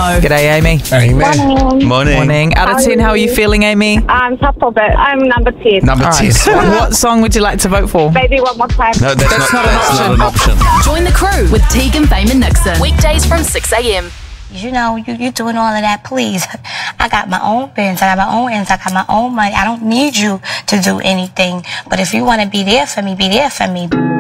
Mo. G'day, Amy. Morning. Morning. Out of 10, how are you feeling, Amy? I'm tough, but I'm number 10. Number All 10. right. What song would you like to vote for? Baby, one more time. No, that's not an option. Join the crew with Tegan, Fame and Nixon. Weekdays from 6 a.m. You know, you're doing all of that, please. I got my own bins, I got my own ends, I got my own money. I don't need you to do anything. But if you want to be there for me, be there for me.